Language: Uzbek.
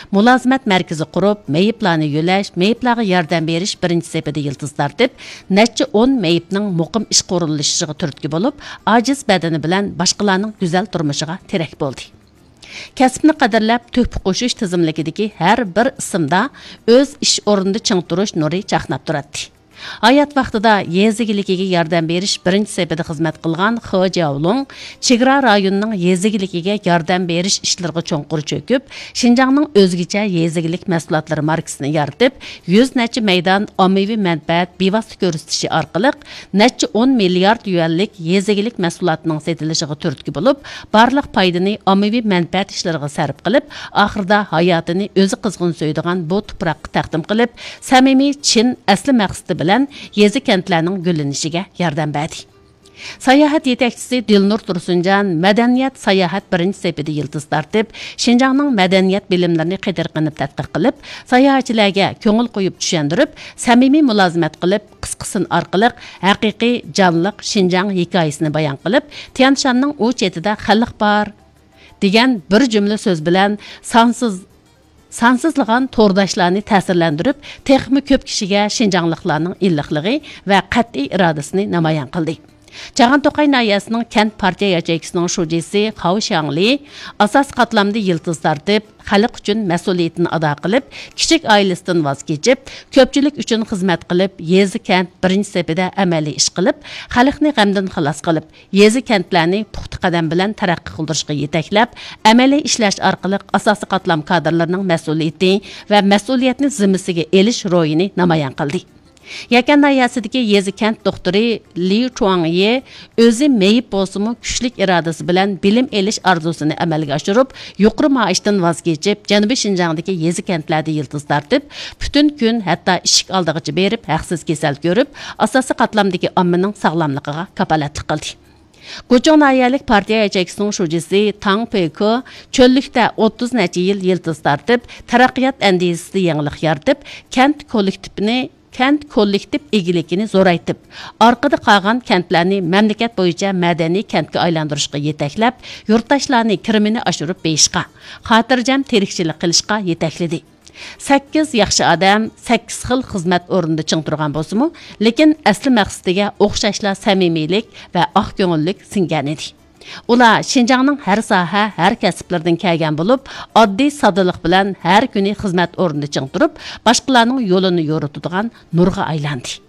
Mülazimat mərkəzi qurub, meyiplarni yo'lash, meyiplarga yordam berish birinchi sepida yıldız tartib, necha 10 meyipning muqim ish qurilishiga turtki bo'lib, ojiz badani bilan boshqalarning go'zal turmushiga terak bo'ldi. Kasbni qadrlab to'pi qo'shish tizimligidagi har bir ismda o'z ish o'rnida ching turish nuri chaqnab turadi. Hayat vaqtida yezigiligiga yordam berish birinchi sepida xizmat qilgan Xo Jiaolong chegara rayonining yezigiligiga yordam berish ishlariga cho'nqur cho'kib, Xinjiangning o'zgacha yezigilik mahsulotlari markasini yaratib, 100 necha maydon ommaviy manfaat bevosita ko'rsatishi orqali necha 10 milliard yuanlik yezigilik mahsulotining sotilishiga turtki bo'lib, barliq foydani ommaviy manfaat ishlariga sarf qilib, oxirida hayotini o'zi qizg'in so'ydigan bu tuproqqa taqdim qilib, samimiy Chin asli maqsadi bilan yezi kentlarning gullanishiga yordam berdi. Sayohat yetakchisi Dilnur Tursunjan madaniyat sayohat birinchi sepida yıldız tartib, Xinjiangning madaniyat bilimlarini qidirqinib tadqiq qilib, sayohatchilarga ko'ngil qo'yib tushuntirib, samimiy mulozimat qilib, qisqasin orqali haqiqiy jonliq Xinjiang hikoyasini bayon qilib, Tianshanning u chetida xalq bor degan bir jumla so'z bilan sansızlığın tordashlarni ta'sirlantirib, texmi ko'p kishiga Xinjiangliklarning illiqligi va qat'iy irodasini namoyon qildi. Chag'an To'qay nahiyasining kent partiya yacheykisining shujisi Xao Xiangli asos qatlamda yıldız tartib, xalq uchun mas'uliyatini ado qilib, kichik oilasidan voz kechib, ko'pchilik uchun xizmat qilib, yezi kent birinchi sepida amaliy ish qilib, xalqni g'amdan xalos qilib, yezi kentlarni puxta qadam bilan taraqqiy qildirishga yetaklab, amaliy ishlash orqali asosiy qatlam kadrlarining mas'uliyati va mas'uliyatni zimmasiga elish ro'yini namoyon qildi. Yakan nahiyasidagi yezi kent doktori Li Chuangye o'zi meyip bo'lsa-mu kuchlik irodasi bilan bilim elish orzusini amalga oshirib, yuqori maoshdan voz kechib, Janubiy Xinjiangdagi yezi kentlarda yıldız tartib, butun kun hatto ishik oldig'icha berib, haqsiz kasal ko'rib, asosiy qatlamdagi ommaning sog'lomligiga kafolatlik qildi. Guchong nahiyalik partiya yacheykisining shujisi Tang Peiko cho'llikda 30 necha yil yıldız tartib, taraqqiyot andisida yangilik yaratib, kent kollektiv egiligini zo'raytib, orqada qolgan kentlarni mamlakat bo'yicha madaniy kentga aylantirishga yetaklab, yurtdoshlarni kirimini oshirib berishga, xotirjam tirikchilik qilishga yetakladi. 8 yaxshi odam 8 xil xizmat o'rnida ching turgan bo'lsa-mu, lekin asli maqsadiga o'xshashlar samimiylik va oq ko'ngillik singan edi. Ular Xinjiangning har soha, har kasblardan kelgan bo'lib, oddiy soddalik bilan har kuni xizmat o'rnida ching turib, boshqalarning yo'lini yo'ritadigan nurga aylandi.